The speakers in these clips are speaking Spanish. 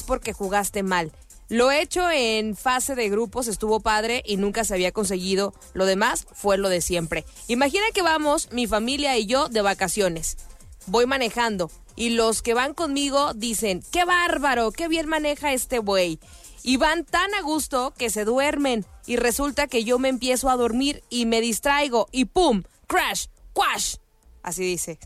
porque jugaste mal. Lo hecho en fase de grupos estuvo padre y nunca se había conseguido. Lo demás fue lo de siempre. Imagina que vamos, mi familia y yo, de vacaciones. Voy manejando y los que van conmigo dicen, ¡qué bárbaro! ¡Qué bien maneja este güey! Y van tan a gusto que se duermen y resulta que yo me empiezo a dormir y me distraigo y ¡pum! ¡Crash! ¡Quash! Así dice.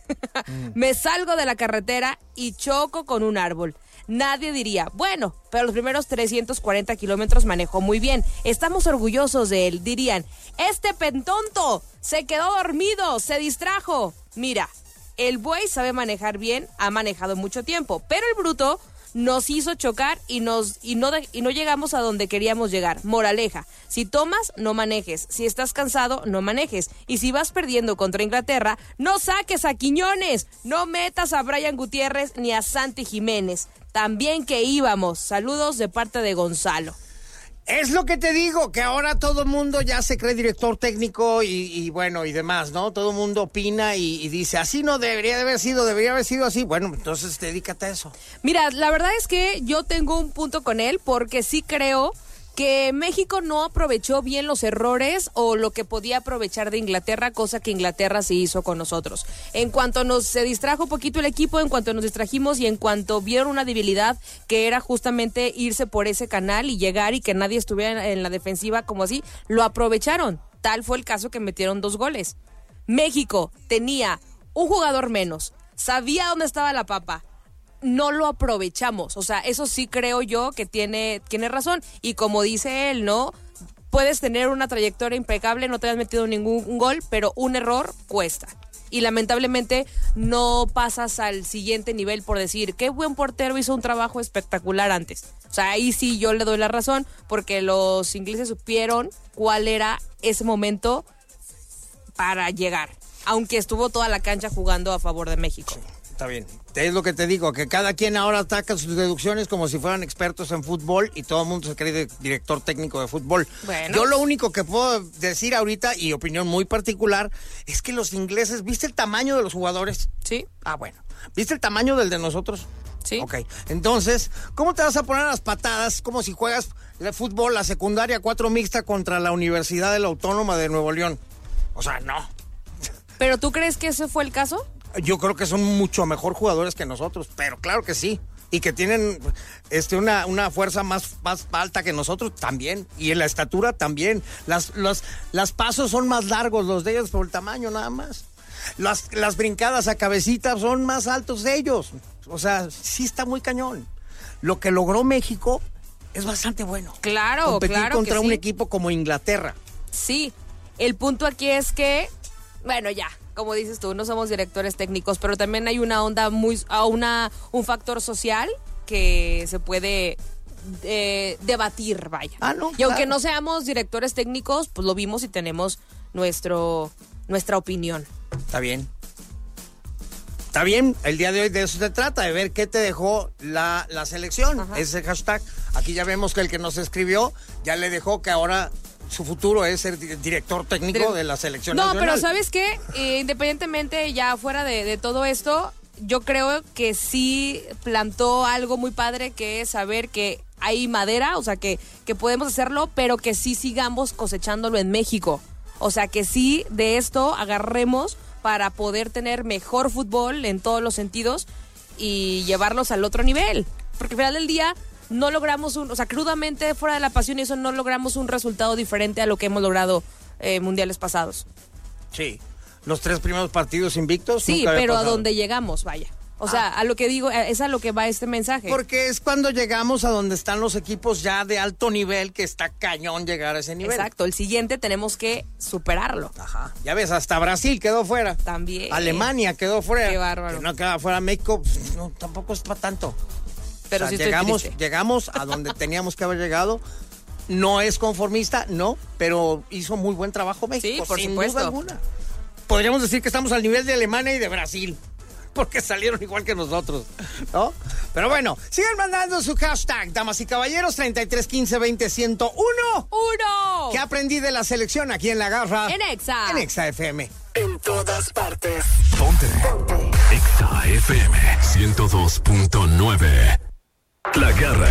Me salgo de la carretera y choco con un árbol. Nadie diría, bueno, pero los primeros 340 kilómetros manejó muy bien. Estamos orgullosos de él. Dirían, este pentonto se quedó dormido, se distrajo. Mira, el buey sabe manejar bien, ha manejado mucho tiempo, pero el bruto nos hizo chocar y no llegamos a donde queríamos llegar. Moraleja, si tomas, no manejes. Si estás cansado, no manejes. Y si vas perdiendo contra Inglaterra, no saques a Quiñones. No metas a Brian Gutiérrez ni a Santi Jiménez. También que íbamos. Saludos de parte de Gonzalo. Es lo que te digo, que ahora todo el mundo ya se cree director técnico y bueno, y demás, ¿no? Todo el mundo opina y dice, así no debería haber sido así. Bueno, entonces dedícate a eso. Mira, la verdad es que yo tengo un punto con él porque sí creo que México no aprovechó bien los errores o lo que podía aprovechar de Inglaterra, cosa que Inglaterra sí hizo con nosotros. En cuanto se distrajo un poquito el equipo, en cuanto nos distrajimos y en cuanto vieron una debilidad que era justamente irse por ese canal y llegar y que nadie estuviera en la defensiva como así, lo aprovecharon. Tal fue el caso que metieron 2 goles. México tenía un jugador menos, sabía dónde estaba la papa. No lo aprovechamos, o sea, eso sí creo yo que tiene razón, y como dice él, ¿no? Puedes tener una trayectoria impecable, no te has metido ningún gol, pero un error cuesta, y lamentablemente no pasas al siguiente nivel por decir, qué buen portero, hizo un trabajo espectacular antes. O sea, ahí sí yo le doy la razón, porque los ingleses supieron cuál era ese momento para llegar, aunque estuvo toda la cancha jugando a favor de México. Está bien. Es lo que te digo, que cada quien ahora ataca sus deducciones como si fueran expertos en fútbol y todo el mundo se cree director técnico de fútbol. Bueno. Yo lo único que puedo decir ahorita, y opinión muy particular, es que los ingleses, ¿viste el tamaño de los jugadores? Sí. Ah, bueno. ¿Viste el tamaño del de nosotros? Sí. Ok. Entonces, ¿cómo te vas a poner a las patadas como si juegas el fútbol, la secundaria 4 mixta contra la Universidad de la Autónoma de Nuevo León? O sea, no. ¿Pero tú crees que ese fue el caso? Yo creo que son mucho mejor jugadores que nosotros, pero claro que sí. Y que tienen una fuerza más alta que nosotros también. Y en la estatura también. Las pasos son más largos los de ellos por el tamaño nada más. Las brincadas a cabecita son más altos de ellos. O sea, sí está muy cañón. Lo que logró México es bastante bueno. Claro, competir claro contra que un sí. equipo como Inglaterra. Sí, el punto aquí es que, bueno, ya, como dices tú, no somos directores técnicos, pero también hay una onda un factor social que se puede debatir, vaya. Ah, no, y aunque claro. no seamos directores técnicos, pues lo vimos y tenemos nuestra opinión. Está bien. Está bien, el día de hoy de eso se trata, de ver qué te dejó la selección. Ajá. Ese hashtag. Aquí ya vemos que el que nos escribió ya le dejó que ahora su futuro es ser director técnico de la selección nacional. Pero ¿sabes qué? Independientemente ya fuera de todo esto, yo creo que sí plantó algo muy padre, que es saber que hay madera, o sea, que podemos hacerlo, pero que sí sigamos cosechándolo en México. O sea, que sí de esto agarremos para poder tener mejor fútbol en todos los sentidos y llevarlos al otro nivel. Porque al final del día no logramos crudamente, fuera de la pasión y eso, no logramos un resultado diferente a lo que hemos logrado mundiales pasados. Sí, los 3 primeros partidos invictos. Sí, nunca había pero a pasado. donde llegamos, vaya. O sea, a lo que digo, es a lo que va este mensaje. Porque es cuando llegamos a donde están los equipos ya de alto nivel, que está cañón llegar a ese nivel. Exacto, el siguiente tenemos que superarlo. Ajá, ya ves, hasta Brasil quedó fuera. También. Alemania quedó fuera. Qué bárbaro. Que no queda fuera México, pues, no, tampoco es para tanto. Pero O sea, sí estoy triste. llegamos a donde teníamos que haber llegado. No es conformista, no, pero hizo muy buen trabajo México, Sí, por sin supuesto. duda alguna. Podríamos decir que estamos al nivel de Alemania y de Brasil, porque salieron igual que nosotros, ¿no? Pero bueno, sigan mandando su hashtag, damas y caballeros, 3315201001. ¡Uno! ¿Qué aprendí de la selección aquí en La Garra? En Exa. En Exa FM. En todas partes. Ponte. Exa FM 102.9. La Garra